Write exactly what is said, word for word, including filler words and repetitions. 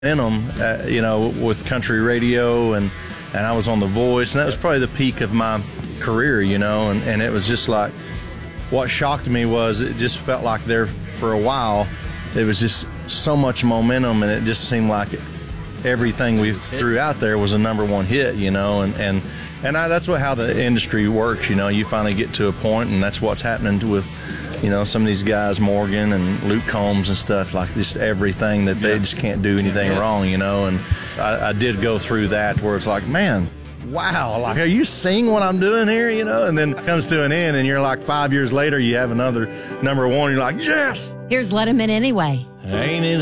in them, uh, you know, with country radio, and and I was on The Voice, and that was probably the peak of my career, you know, and, and it was just like, what shocked me was it just felt like there for a while, it was just so much momentum, and it just seemed like it, everything we threw out there was a number one hit, you know, and and, and I, that's what how the industry works, you know, you finally get to a point, and that's what's happening to, with, you know, some of these guys, Morgan and Luke Combs and stuff, like just everything that they just can't do anything yes. wrong, you know, and I, I did go through that where it's like, man, wow, like, are you seeing what I'm doing here, you know? And then it comes to an end, and you're like five years later, you have another number one, you're like, yes! Here's Let 'Em In Anyway. Ain't it